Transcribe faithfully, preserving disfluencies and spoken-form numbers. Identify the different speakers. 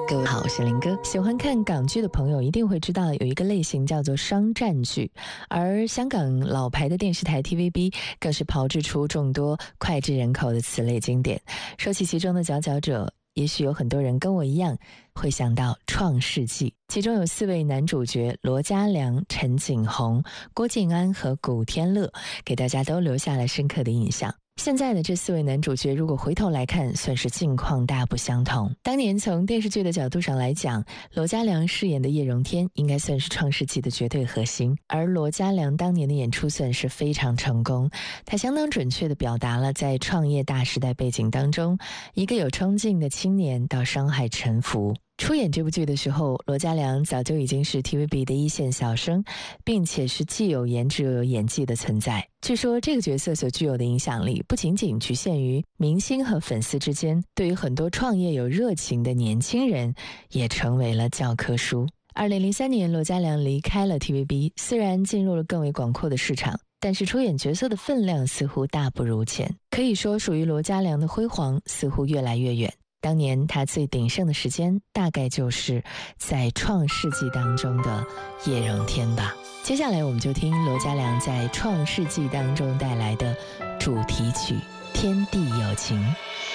Speaker 1: 各位好，我是林哥。喜欢看港剧的朋友一定会知道有一个类型叫做商战剧，而香港老牌的电视台 T V B 更是炮制出众多脍炙人口的此类经典。说起其中的佼佼者，也许有很多人跟我一样会想到《创世纪》，其中有四位男主角罗嘉良、陈景洪、郭晋安和古天乐，给大家都留下了深刻的印象。现在的这四位男主角如果回头来看，算是境况大不相同。当年从电视剧的角度上来讲，罗嘉良饰演的叶荣添应该算是创世纪的绝对核心，而罗嘉良当年的演出算是非常成功，他相当准确地表达了在创业大时代背景当中，一个有冲劲的青年到商海沉浮。出演这部剧的时候，罗嘉良早就已经是 T V B 的一线小生，并且是既有颜值又有演技的存在。据说这个角色所具有的影响力不仅仅局限于明星和粉丝之间，对于很多创业有热情的年轻人也成为了教科书。二零零三年，罗嘉良离开了 T V B， 虽然进入了更为广阔的市场，但是出演角色的分量似乎大不如前，可以说属于罗嘉良的辉煌似乎越来越远。当年他最鼎盛的时间大概就是在《创世纪》当中的叶荣添吧。接下来我们就听罗嘉良在《创世纪》当中带来的主题曲《天地有情》。